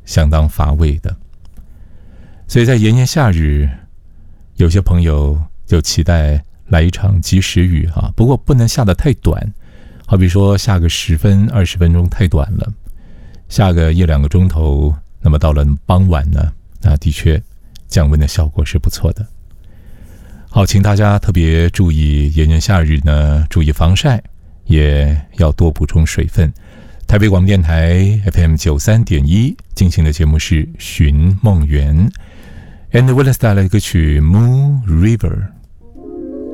相当乏味的。所以在炎炎夏日，有些朋友就期待来一场及时雨啊，不过不能下得太短，好比说下个10分20分钟太短了，下个1-2个钟头，那么到了傍晚呢，那的确降温的效果是不错的。好，请大家特别注意炎炎夏日呢，注意防晒，也要多补充水分。台北广播电台 FM 93.1进行的节目是寻梦园， And Willis 带来的歌曲 Moon River